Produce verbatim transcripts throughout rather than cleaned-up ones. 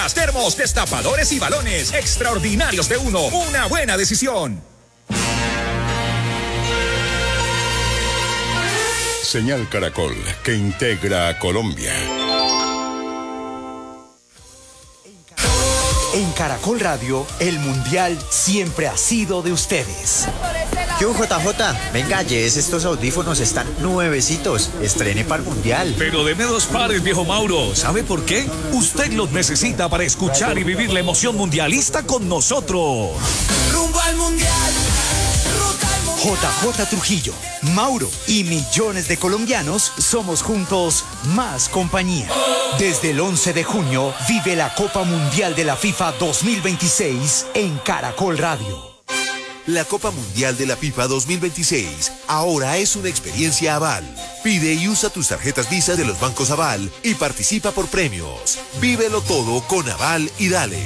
Termos, destapadores y balones extraordinarios de uno. Una buena decisión. Señal Caracol, que integra a Colombia. En Caracol Radio, el Mundial siempre ha sido de ustedes. Yo, J J, venga, llévese estos audífonos, están nuevecitos. Estrene para el Mundial. Pero deme dos pares, viejo Mauro. ¿Sabe por qué? Usted los necesita para escuchar y vivir la emoción mundialista con nosotros. Rumbo al Mundial. J J Trujillo, Mauro y millones de colombianos somos juntos más compañía. Desde el once de junio vive la Copa Mundial de la FIFA dos mil veintiséis en Caracol Radio. La Copa Mundial de la FIFA dos mil veintiséis ahora es una experiencia Aval. Pide y usa tus tarjetas Visa de los bancos Aval y participa por premios. Vívelo todo con Aval y dale.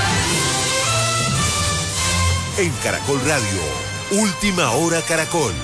En Caracol Radio. Última hora Caracol.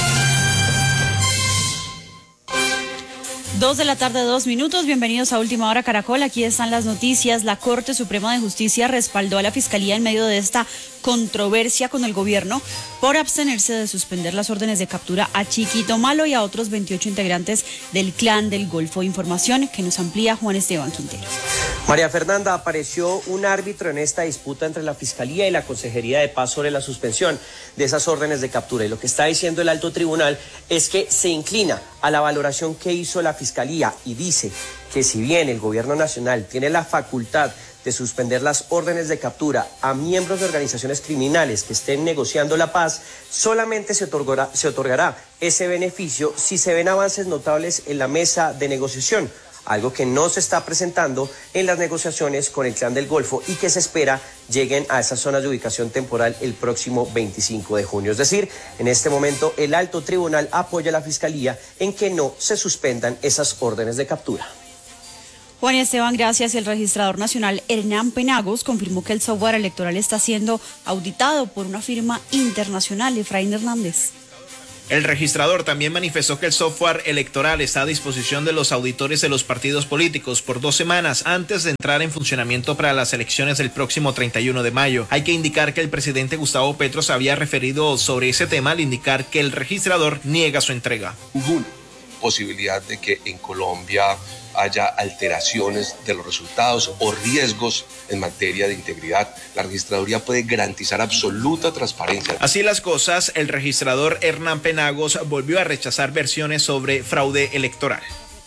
Dos de la tarde, dos minutos. Bienvenidos a Última Hora Caracol. Aquí están las noticias. La Corte Suprema de Justicia respaldó a la Fiscalía en medio de esta controversia con el gobierno por abstenerse de suspender las órdenes de captura a Chiquito Malo y a otros veintiocho integrantes del Clan del Golfo. Información que nos amplía Juan Esteban Quintero. María Fernanda, apareció un árbitro en esta disputa entre la Fiscalía y la Consejería de Paz sobre la suspensión de esas órdenes de captura. Y lo que está diciendo el alto tribunal es que se inclina a la valoración que hizo la Fiscalía y dice que si bien el gobierno nacional tiene la facultad de suspender las órdenes de captura a miembros de organizaciones criminales que estén negociando la paz, solamente se otorgará, se otorgará ese beneficio si se ven avances notables en la mesa de negociación, algo que no se está presentando en las negociaciones con el Clan del Golfo y que se espera lleguen a esas zonas de ubicación temporal el próximo veinticinco de junio. Es decir, en este momento el alto tribunal apoya a la Fiscalía en que no se suspendan esas órdenes de captura. Juan Esteban, gracias. El registrador nacional Hernán Penagos confirmó que el software electoral está siendo auditado por una firma internacional. Efraín Hernández. El registrador también manifestó que el software electoral está a disposición de los auditores de los partidos políticos por dos semanas antes de entrar en funcionamiento para las elecciones del próximo treinta y uno de mayo. Hay que indicar que el presidente Gustavo Petro se había referido sobre ese tema al indicar que el registrador niega su entrega. Ninguna posibilidad de que en Colombia haya alteraciones de los resultados o riesgos en materia de integridad. La registraduría puede garantizar absoluta transparencia. Así las cosas, el registrador Hernán Penagos volvió a rechazar versiones sobre fraude electoral.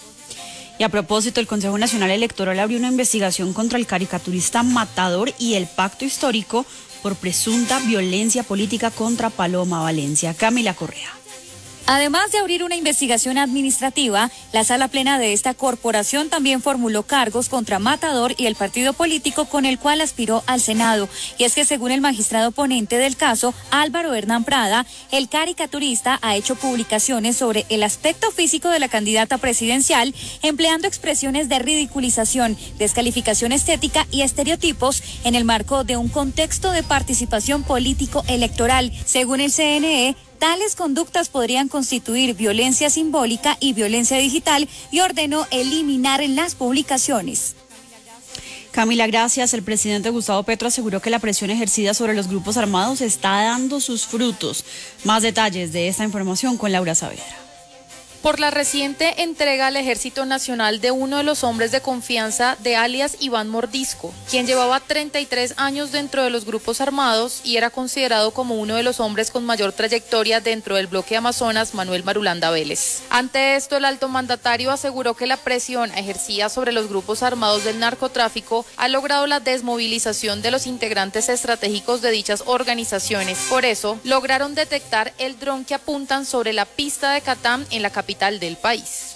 Y a propósito, el Consejo Nacional Electoral abrió una investigación contra el caricaturista Matador y el Pacto Histórico por presunta violencia política contra Paloma Valencia. Camila Correa. Además de abrir una investigación administrativa, la sala plena de esta corporación también formuló cargos contra Matador y el partido político con el cual aspiró al Senado. Y es que según el magistrado ponente del caso, Álvaro Hernán Prada, el caricaturista ha hecho publicaciones sobre el aspecto físico de la candidata presidencial, empleando expresiones de ridiculización, descalificación estética y estereotipos en el marco de un contexto de participación político-electoral. Según el C N E, tales conductas podrían constituir violencia simbólica y violencia digital y ordenó eliminar las publicaciones. Camila, gracias. El presidente Gustavo Petro aseguró que la presión ejercida sobre los grupos armados está dando sus frutos. Más detalles de esta información con Laura Saavedra. Por la reciente entrega al Ejército Nacional de uno de los hombres de confianza de alias Iván Mordisco, quien llevaba treinta y tres años dentro de los grupos armados y era considerado como uno de los hombres con mayor trayectoria dentro del bloque Amazonas, Manuel Marulanda Vélez. Ante esto, el alto mandatario aseguró que la presión ejercida sobre los grupos armados del narcotráfico ha logrado la desmovilización de los integrantes estratégicos de dichas organizaciones. Por eso, lograron detectar el dron que apuntan sobre la pista de Catam en la capital del país.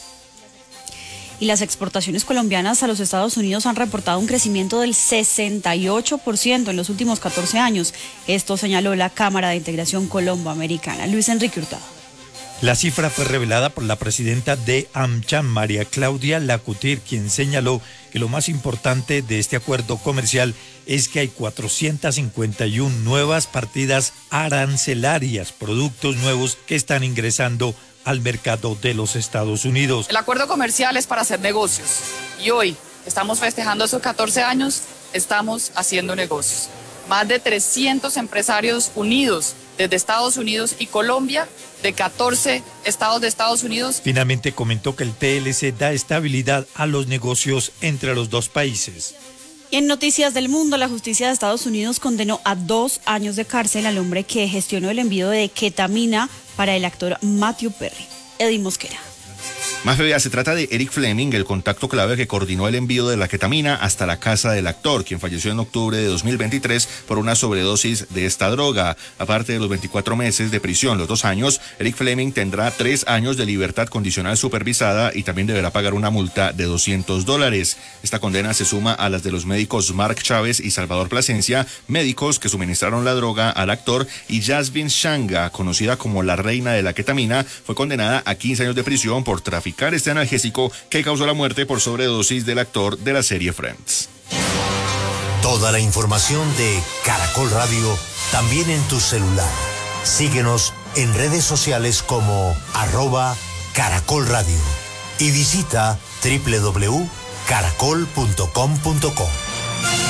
Y las exportaciones colombianas a los Estados Unidos han reportado un crecimiento del sesenta y ocho por ciento en los últimos catorce años. Esto señaló la Cámara de Integración Colombo-Americana. Luis Enrique Hurtado. La cifra fue revelada por la presidenta de AmCham, María Claudia Lacutir, quien señaló que lo más importante de este acuerdo comercial es que hay cuatrocientas cincuenta y una nuevas partidas arancelarias, productos nuevos que están ingresando al mercado de los Estados Unidos. El acuerdo comercial es para hacer negocios y hoy estamos festejando esos catorce años estamos haciendo negocios. Más de trescientos empresarios unidos desde Estados Unidos y Colombia, de catorce estados de Estados Unidos. Finalmente comentó que el T L C da estabilidad a los negocios entre los dos países. Y en Noticias del Mundo, la justicia de Estados Unidos condenó a dos años de cárcel al hombre que gestionó el envío de ketamina para el actor Matthew Perry. Eddie Mosquera. Más bebé, se trata de Eric Fleming, el contacto clave que coordinó el envío de la ketamina hasta la casa del actor, quien falleció en octubre de dos mil veintitrés por una sobredosis de esta droga. Aparte de los veinticuatro meses de prisión, los dos años, Eric Fleming tendrá tres años de libertad condicional supervisada y también deberá pagar una multa de doscientos dólares. Esta condena se suma a las de los médicos Mark Chávez y Salvador Plasencia, médicos que suministraron la droga al actor, y Jasmine Shanga, conocida como la reina de la ketamina, fue condenada a quince años de prisión por traficar este analgésico que causó la muerte por sobredosis del actor de la serie Friends. Toda la información de Caracol Radio también en tu celular. Síguenos en redes sociales como arroba Caracol Radio y visita doble u doble u doble u punto caracol punto com punto co.